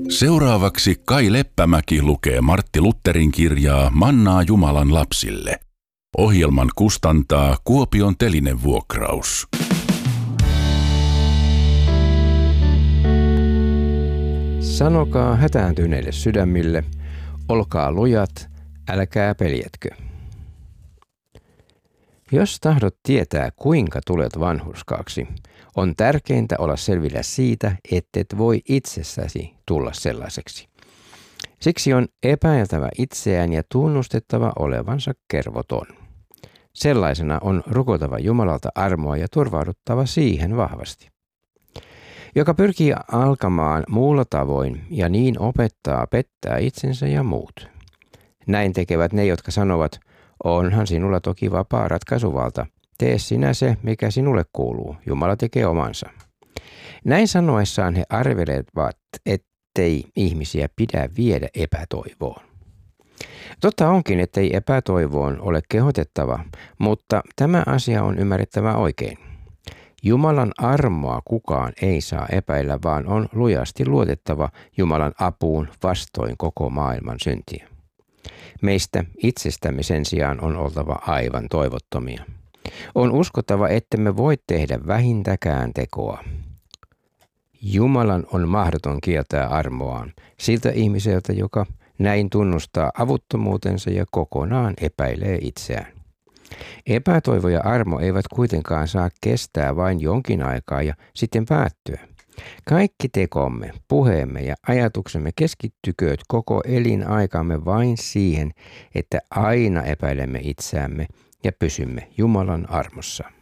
Seuraavaksi Kai Leppämäki lukee Martti Lutherin kirjaa Mannaa Jumalan lapsille. Ohjelman kustantaa Kuopion Telinevuokraus. Sanokaa hätääntyneille sydämille, olkaa lujat, älkää peljätkö. Jos tahdot tietää, kuinka tulet vanhurskaaksi, on tärkeintä olla selvillä siitä, ettet voi itsessäsi tulla sellaiseksi. Siksi on epäiltävä itseään ja tunnustettava olevansa kervoton. Sellaisena on rukoiltava Jumalalta armoa ja turvauduttava siihen vahvasti. Joka pyrkii alkamaan muulla tavoin ja niin opettaa pettää itsensä ja muut. Näin tekevät ne, jotka sanovat, onhan sinulla toki vapaa ratkaisuvalta. Tee sinä se, mikä sinulle kuuluu. Jumala tekee omansa. Näin sanoessaan he arvelevat, ettei ihmisiä pidä viedä epätoivoon. Totta onkin, ettei epätoivoon ole kehotettava, mutta tämä asia on ymmärrettävä oikein. Jumalan armoa kukaan ei saa epäillä, vaan on lujasti luotettava Jumalan apuun vastoin koko maailman syntiä. Meistä itsestämme sen sijaan on oltava aivan toivottomia. On uskottava, ettemme voi tehdä vähintäkään tekoa. Jumalan on mahdoton kieltää armoaan siltä ihmiseltä, joka näin tunnustaa avuttomuutensa ja kokonaan epäilee itseään. Epätoivo ja armo eivät kuitenkaan saa kestää vain jonkin aikaa ja sitten päättyä. Kaikki tekomme, puheemme ja ajatuksemme keskittykööt koko elinaikamme vain siihen, että aina epäilemme itseämme ja pysymme Jumalan armossa.